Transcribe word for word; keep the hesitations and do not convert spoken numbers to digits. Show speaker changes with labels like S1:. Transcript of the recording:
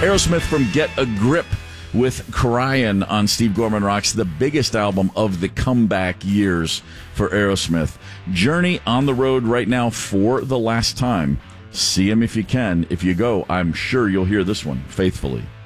S1: Aerosmith from Get a Grip with Cryin' on Steve Gorman Rocks, the biggest album of the comeback years for Aerosmith. Journey on the road right now for the last time. See him if you can. If you go, I'm sure you'll hear this one faithfully.